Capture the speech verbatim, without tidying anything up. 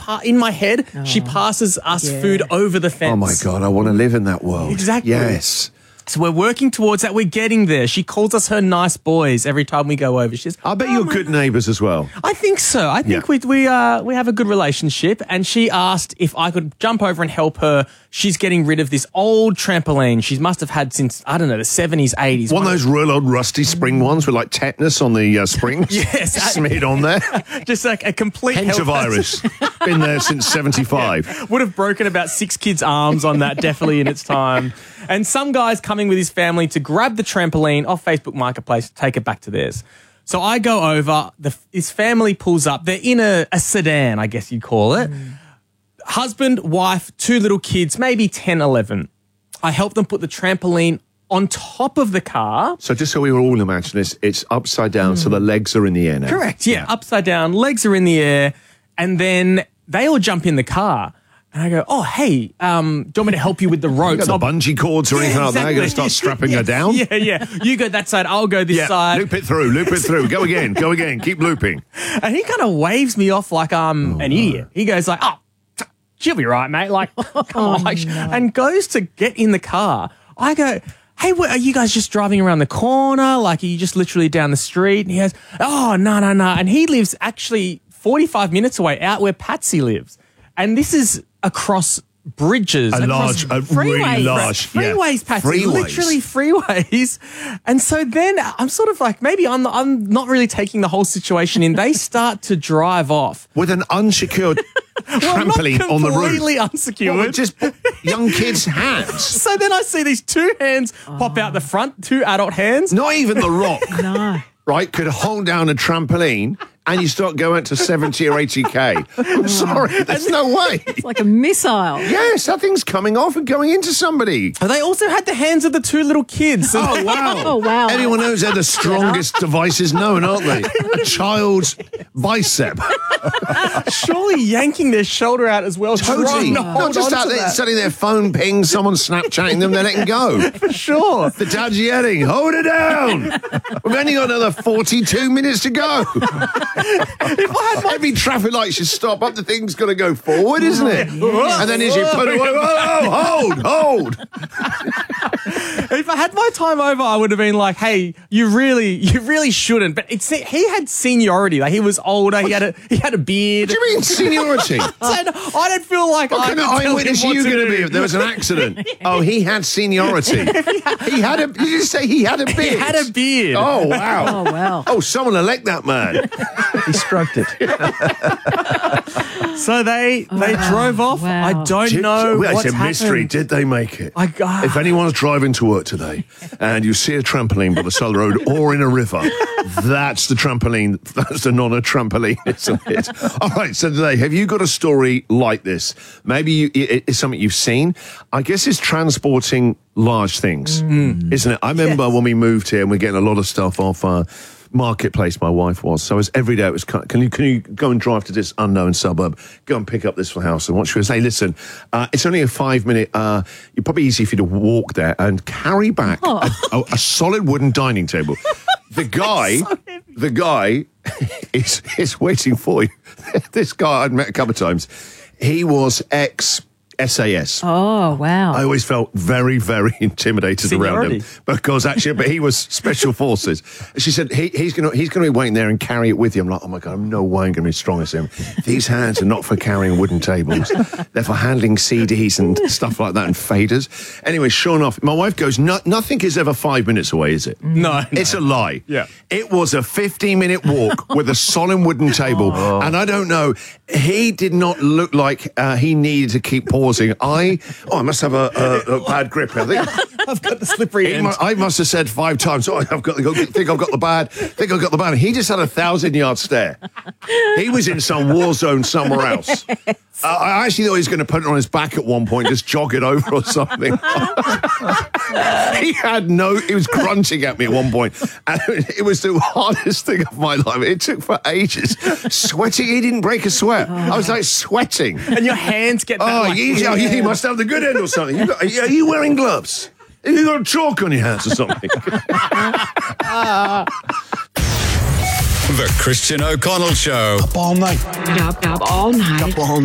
pa- in my head, oh. she passes us yeah. food over the fence. Oh, my God. I want to live in that world. Exactly. Yes. So we're working towards that. We're getting there. She calls us her nice boys every time we go over. She says, I bet oh, you're good neighbours as well. I think so. I think yeah. we we uh we have a good relationship. And she asked if I could jump over and help her. She's getting rid of this old trampoline she must have had since, I don't know, the seventies, eighties. One, One of those real old rusty spring ones with like tetanus on the uh, springs. Yes. Smeared on there. Just like a complete hint of virus. Been there since seventy-five. Yeah. Would have broken about six kids' arms on that, definitely in its time. And some guy's coming with his family to grab the trampoline off Facebook Marketplace to take it back to theirs. So I go over, the, his family pulls up. They're in a, a sedan, I guess you'd call it. Mm. Husband, wife, two little kids, maybe ten, eleven. I help them put the trampoline on top of the car. So just so we were all imagine this, it's upside down, mm. so the legs are in the air now. Correct, yeah, yeah, upside down, legs are in the air, and then they all jump in the car. And I go, oh, hey, um, do you want me to help you with the ropes? You got the bungee cords or yeah, anything exactly. like that? You're going to start strapping yes, her down? Yeah, yeah. You go that side, I'll go this yeah, side. Loop it through, loop it through. Go again, go again. Keep looping. And he kind of waves me off like I'm oh, an idiot. No. He goes like, oh, she'll be right, mate. Like, come oh, on. Like, no. And goes to get in the car. I go, hey, what, are you guys just driving around the corner? Like, are you just literally down the street? And he goes, oh, no, no, no. And he lives actually forty-five minutes away out where Patsy lives. And this is across bridges. A across large, a really freeways. large. Freeways, yeah. Patsy. Freeways. Literally freeways. And so then I'm sort of like, maybe I'm, I'm not really taking the whole situation in. They start to drive off. With an unsecured well, trampoline not on the roof. Completely unsecured. Well, just young kids' hands. So then I see these two hands oh. pop out the front, two adult hands. Not even The Rock. No. Right, could hold down a trampoline and you start going to seventy or eighty K. I'm sorry, there's no way. It's like a missile. Yes, that thing's coming off and going into somebody. They also had the hands of the two little kids. Oh, wow. Oh, wow. Everyone knows they're the strongest devices known, aren't they? A child's bicep. Surely yanking their shoulder out as well. Totally. No, Not just out there setting their phone ping, someone Snapchatting them, they're letting go. For sure. The dad's yelling, hold it down. We've only got another forty-two minutes to go. If I had my... Every traffic light should stop up, the thing's got to go forward, isn't it? Yeah. And then as you put it, oh, hold, hold. If I had my time over, I would have been like, hey, you really, you really shouldn't. But it's he had seniority. Like, he was older. He had a he had a beard. What do you mean seniority? I don't feel like what I kind of eyewitness are you going to be if there was an accident? Oh, he had seniority. He had a. Did you say he had a beard? He had a beard. Oh wow. Oh wow. Oh, someone elect that man. He stroked it. So they they wow. drove off. Wow. I don't Did, know well, what's it's a mystery. happened. Did they make it? I, uh, if anyone's driving to work today and you see a trampoline by the side of the road or in a river, that's the trampoline. That's the non a trampoline, isn't it? All right. So today, have you got a story like this? Maybe you, it, it's something you've seen. I guess it's transporting large things, mm. isn't it? I remember yes. when we moved here and we're getting a lot of stuff off our Marketplace. My wife was so as every day it was can you can you go and drive to this unknown suburb, go and pick up this for the house. And what she would say, listen, uh, it's only a five minute uh you're probably easy for you to walk there and carry back oh. a, a, a solid wooden dining table. The guy so the guy is is waiting for you. This guy I'd met a couple of times, he was ex S A S. Oh, wow. I always felt very, very intimidated Seniority. around him because actually, but he was special forces. She said, he, he's going to he's going to be waiting there and carry it with you. I'm like, oh my God, I'm no way I'm going to be as strong as him. These hands are not for carrying wooden tables. They're for handling C Ds and stuff like that and faders. Anyway, sure enough, my wife goes, no, nothing is ever five minutes away, is it? No. no. It's a lie. Yeah. It was a fifteen minute walk with a solid wooden table. Oh. And I don't know, he did not look like uh, he needed to keep pausing. I, oh, I must have a, a, a bad grip. I think I've got the slippery end. I must have said five times, oh, I've got, I think I've got the bad, think I've got the bad. He just had a thousand yard stare. He was in some war zone somewhere else. Uh, I actually thought he was going to put it on his back at one point, just jog it over or something. He had no, he was grunting at me at one point. And it was the hardest thing of my life. It took for ages. Sweating, he didn't break a sweat. I was like sweating. And your hands get that. Oh, like, you, oh, you must have the good end or something. You got, are you wearing gloves? Have you got chalk on your hands or something? The Christian O'Connell Show. Up all night. Up, up all night. Up all